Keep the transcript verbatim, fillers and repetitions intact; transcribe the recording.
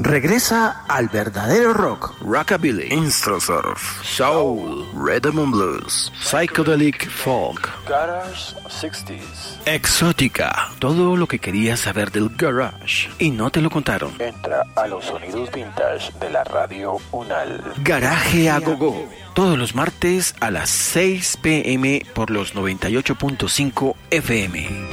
Regresa al verdadero rock, rockabilly, instrasurf, soul, rhythm and blues, psychedelic folk, garage sesenta, exótica, todo lo que querías saber del garage y no te lo contaron. Entra a los sonidos vintage de la radio Unal. Garaje a Gogo, todos los martes a las seis p m por los noventa y ocho punto cinco F M.